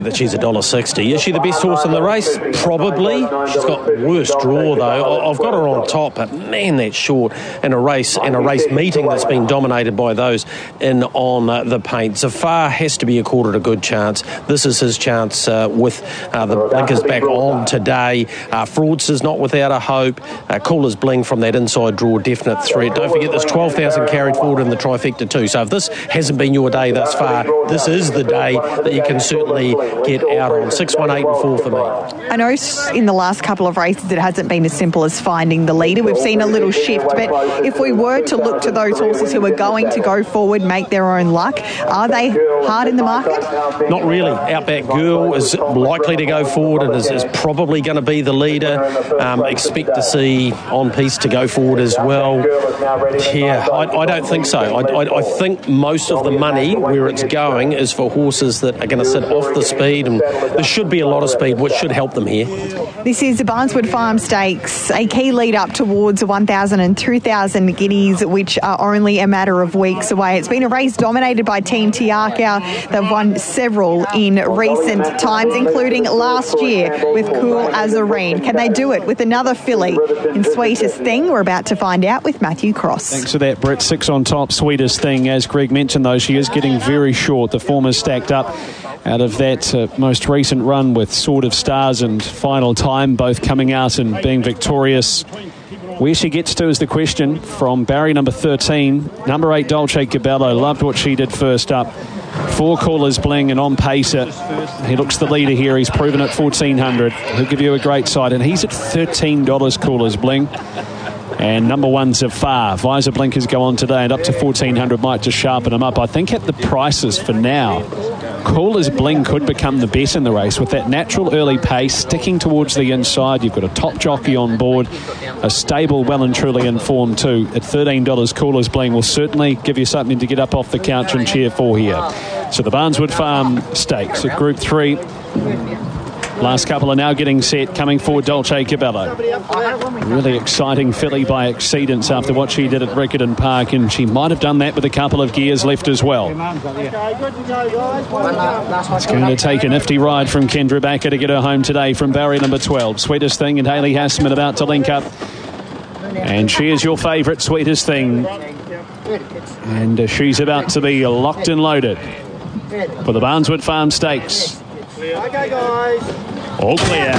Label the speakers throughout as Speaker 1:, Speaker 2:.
Speaker 1: That she's $1.60. Is she the best horse in the race? Probably. She's got worse draw though. I've got her on top, but man, that's short in a race meeting that's been dominated by those in on the paint. Zafar has to be accorded a good chance. This is his chance with the blinkers back on today. Fraudster's not without a hope. Coolers Bling from that inside draw, definite threat. Don't forget there's 12,000 carried forward in the trifecta too. So if this hasn't been your day thus far, this is the day that you can certainly get out on. 6, 1, 8 and 4 for me.
Speaker 2: I know in the last couple of races it hasn't been as simple as finding the leader. We've seen a little shift, but if we were to look to those horses who are going to go forward, make their own luck, are they hard in the market?
Speaker 1: Not really. Outback Girl is likely to go forward and is probably going to be the leader. Expect to see On Piece to go forward as well. Yeah, I don't think so. I think most of the money where it's going is for horses that are going to sit off the speed, and there should be a lot of speed, which should help them here.
Speaker 2: This is the Barneswood Farm Stakes, a key lead up towards 1,000 and 2,000 guineas, which are only a matter of weeks away. It's been a race dominated by Team Tiaka. They've won several in recent times, including last year with Cool as a Rain. Can they do it with another filly in Sweetest Thing? We're about to find out with Matthew Cross.
Speaker 3: Thanks for that, Brett. 6 on top, Sweetest Thing. As Greg mentioned, though, she is getting very short. The form is stacked up out of that most recent run with Sword of Stars and Final Time, both coming out and being victorious. Where she gets to is the question from Barry number 13. Number 8, Dolce Cabello. Loved what she did first up. 4, Coolers Bling and On Pacer. He looks the leader here. He's proven at 1,400. He'll give you a great side. And he's at $13, Coolers Bling. And number 1, Zafar. Visor blinkers go on today, and up to 1,400 might just sharpen them up. I think at the prices for now, Coolers Bling could become the bet in the race with that natural early pace, sticking towards the inside. You've got a top jockey on board, a stable, well and truly informed too. At $13, Coolers Bling will certainly give you something to get up off the couch and cheer for here. So the Barneswood Farm Stakes at Group 3. Last couple are now getting set. Coming forward, Dolce Cabello. Really exciting filly by Exceedance after what she did at Riccarton Park, and she might have done that with a couple of gears left as well. It's going to take a nifty ride from Kendra Backer to get her home today from barrier number 12. Sweetest Thing and Hayley Hassman about to link up. And she is your favourite, Sweetest Thing. And she's about to be locked and loaded for the Barneswood Farm Stakes.
Speaker 4: Okay, guys.
Speaker 3: All clear.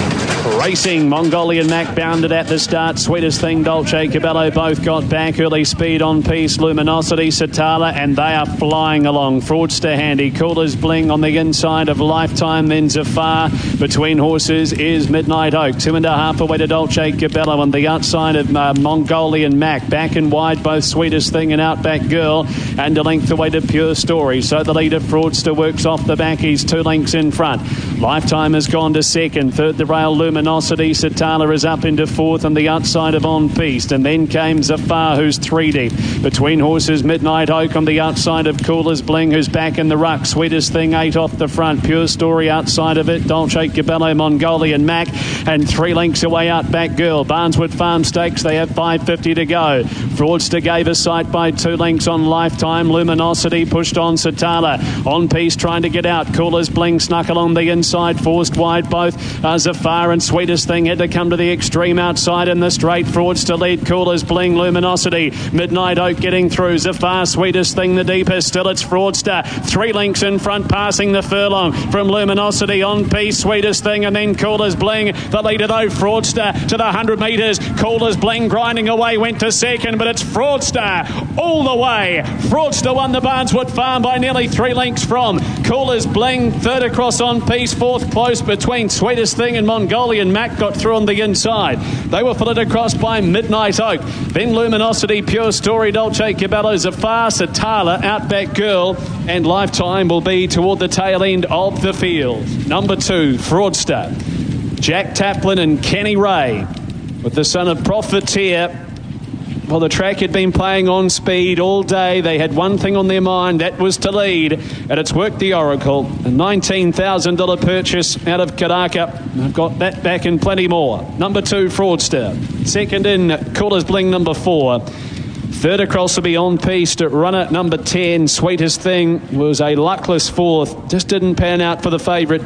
Speaker 3: Racing, Mongolian Mac bounded at the start. Sweetest Thing, Dolce Cabello both got back. Early speed On Piece, Luminosity, Satala, and they are flying along. Fraudster handy. Coolers Bling on the inside of Lifetime, then Zafar. Between horses is Midnight Oak. 2.5 away to Dolce Cabello on the outside of Mongolian Mac. Back and wide, both Sweetest Thing and Outback Girl. And a length away to Pure Story. So the leader, Fraudster, works off the back. He's 2 lengths in front. Lifetime has gone to second. Third, the rail, Luminosity. Satala is up into fourth on the outside of On Piece. And then came Zafar, who's 3 deep. Between horses, Midnight Oak on the outside of Coolers Bling, who's back in the ruck. Sweetest Thing, 8 off the front. Pure Story outside of it. Dolce Cabello, Mongolian Mac. And 3 lengths away, Outback Girl. Barneswood Farm Stakes, they have 5.50 to go. Fraudster gave a sight by 2 lengths on Lifetime. Luminosity pushed on Satala. On Piece trying to get out. Coolers Bling snuck along the inside. Forced wide both. Zafar and Sweetest Thing had to come to the extreme outside in the straight. Fraudster lead. Coolers Bling, Luminosity. Midnight Oak getting through. Zafar, Sweetest Thing the deepest. Still it's Fraudster. 3 lengths in front, passing the furlong from Luminosity. On Piece, Sweetest Thing, and then Coolers Bling. The leader though, Fraudster to the 100 metres. Coolers Bling grinding away, went to second, but it's Fraudster all the way. Fraudster won the Barneswood Farm by nearly 3 lengths from Coolers Bling. Third across On Piece. Fourth close between Sweetest Thing and Mongolian Mac. Got through on the inside. They were followed across by Midnight Oak. Then Luminosity, Pure Story, Dolce Cabello, Zafar, Satala, Outback Girl, and Lifetime will be toward the tail end of the field. Number 2, Fraudster. Jack Taplin and Kenny Ray with the son of Profiteer. Well, the track had been playing on speed all day. They had one thing on their mind, that was to lead, and it's worked the Oracle. A $19,000 purchase out of Karaka. I've got that back and plenty more. Number 2, Fraudster. Second in, Coolers Bling, number 4. Third across will be On Piste. Runner number 10, Sweetest Thing, was a luckless fourth. Just didn't pan out for the favourite.